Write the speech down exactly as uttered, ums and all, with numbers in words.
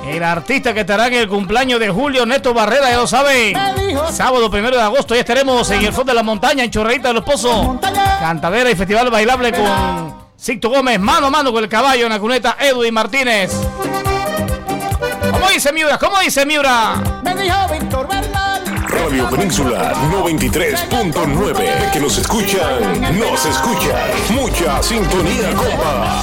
El artista que estará en el cumpleaños de Julio Neto Barrera, ya lo saben. Sábado primero de agosto ya estaremos en el fondo de la montaña, en Chorreita de los Pozos. Cantadera y festival bailable con Sixto Gómez, mano a mano con el caballo en la cuneta Edwin Martínez. ¿Cómo dice Miura? ¿Cómo dice Miura? Me dijo Víctor Bernal. Radio Península noventa y tres punto nueve. Que nos escuchan, nos escuchan. Mucha sintonía, compa.